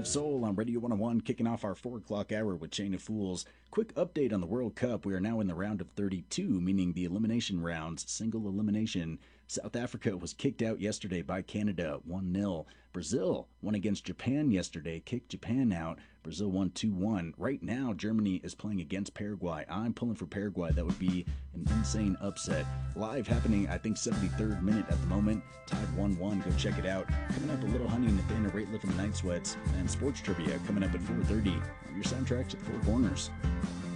of Soul on Radio 101, kicking off our 4 o'clock hour with Chain of Fools. Quick update on the World Cup. We are now in the round of 32, meaning the elimination rounds, single elimination. South Africa was kicked out yesterday by Canada, 1-0. Brazil won against Japan yesterday, kicked Japan out. Brazil won 2-1. Right now, Germany is playing against Paraguay. I'm pulling for Paraguay. That would be an insane upset. Live happening, I think, 73rd minute at the moment. Tied 1-1. Go check it out. Coming up, a little honey and Nathaniel Rateliff and the Night Sweats. And sports trivia coming up at 4:30. Your soundtrack to the Four Corners.